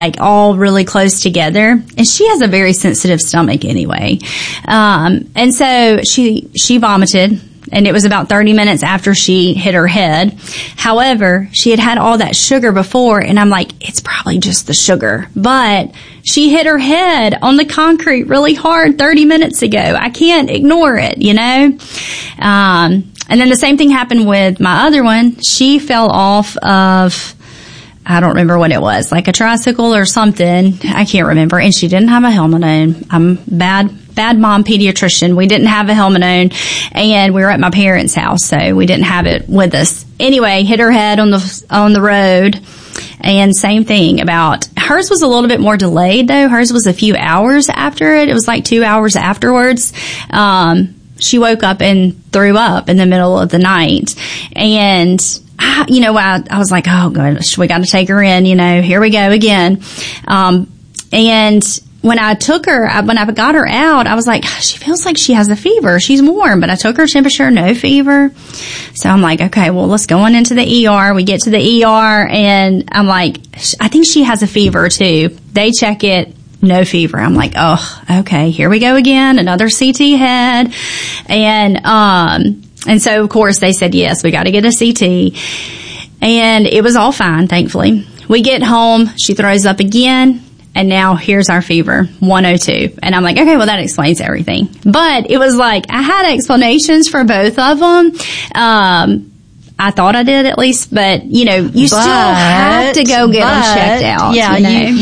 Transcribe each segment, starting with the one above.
like all really close together, and she has a very sensitive stomach anyway. And so she vomited, and it was about 30 minutes after she hit her head. However, she had all that sugar before, and I'm like, it's probably just the sugar. But she hit her head on the concrete really hard 30 minutes ago. I can't ignore it, you know? And then the same thing happened with my other one. She fell off of, I don't remember what it was, like a tricycle or something. I can't remember. And she didn't have a helmet on. I'm bad mom pediatrician. We didn't have a helmet on, and we were at my parents' house, so we didn't have it with us. Anyway, hit her head on the road, and same thing about hers was a little bit more delayed though. Hers was a few hours after it. It was like 2 hours afterwards. She woke up and threw up in the middle of the night, and I was like, oh gosh, we got to take her in, here we go again. And when I took her, when I got her out, I was like, she feels like she has a fever. She's warm, but I took her temperature, no fever. So I'm like, okay, well, let's go on into the ER. We get to the ER, and I'm like, I think she has a fever too. They check it, no fever. I'm like, oh, okay, here we go again, another CT head. And so, of course, they said, yes, we got to get a CT. And it was all fine, thankfully. We get home, she throws up again, and now here's our fever, 102. And I'm like, okay, well, that explains everything. But it was like, I had explanations for both of them. I thought I did at least, but, you still have to go get them checked out. Yeah,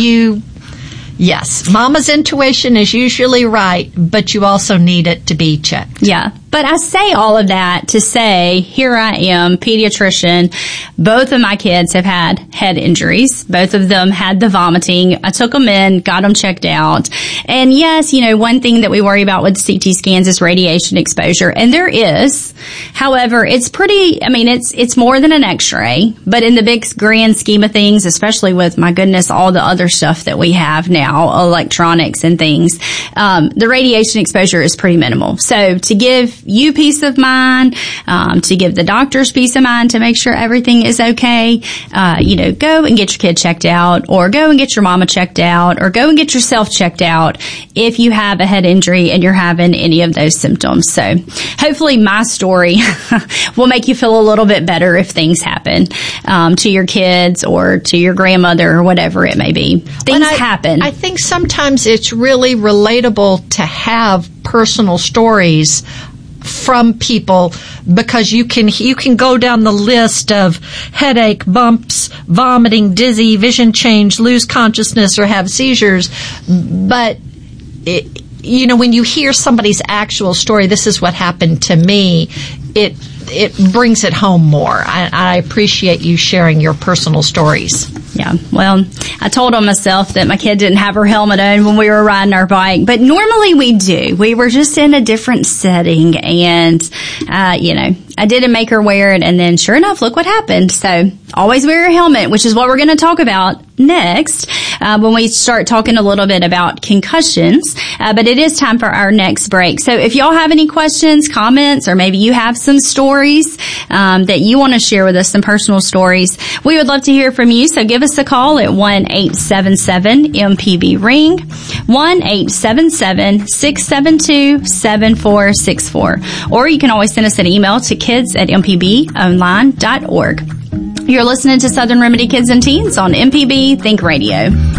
yes, mama's intuition is usually right, but you also need it to be checked. Yeah. But I say all of that to say, here I am, pediatrician. Both of my kids have had head injuries. Both of them had the vomiting. I took them in, got them checked out. And yes, one thing that we worry about with CT scans is radiation exposure. And there is. However, it's it's more than an x-ray. But in the big grand scheme of things, especially with, my goodness, all the other stuff that we have now, electronics and things, the radiation exposure is pretty minimal. So to give you peace of mind, to give the doctors peace of mind, to make sure everything is okay, go and get your kid checked out, or go and get your mama checked out, or go and get yourself checked out if you have a head injury and you're having any of those symptoms. So hopefully my story will make you feel a little bit better if things happen to your kids or to your grandmother or whatever it may be. Things happen. I think sometimes it's really relatable to have personal stories from people, because you can go down the list of headache, bumps, vomiting, dizzy, vision change, lose consciousness, or have seizures. But when you hear somebody's actual story, this is what happened to me, it brings it home more. I appreciate you sharing your personal stories. Yeah, well, I told on myself that my kid didn't have her helmet on when we were riding our bike, but normally we do. We were just in a different setting, and, I didn't make her wear it, and then sure enough, look what happened. So always wear a helmet, which is what we're going to talk about next when we start talking a little bit about concussions. But it is time for our next break. So if y'all have any questions, comments, or maybe you have some stories that you want to share with us, some personal stories, we would love to hear from you. So give us a call at 1-877-MPB-RING, 1-877-672-7464. Or you can always send us an email to kids@mpbonline.org. You're listening to Southern Remedy Kids and Teens on MPB Think Radio.